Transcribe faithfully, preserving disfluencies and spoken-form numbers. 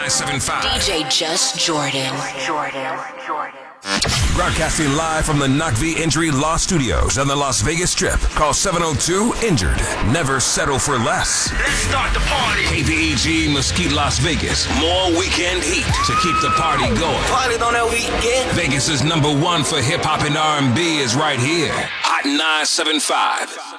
nine seven five. D J Just Jordan. Jordan. Jordan. Broadcasting live from the Knock V Injury Law Studios on the Las Vegas Strip. Call seven oh two injured. Never settle for less. Let's start the party. K P E G Mesquite, Las Vegas. More weekend heat to keep the party going. Party on that weekend. Vegas's number one for hip hop and R and B is right here. Hot nine seven five.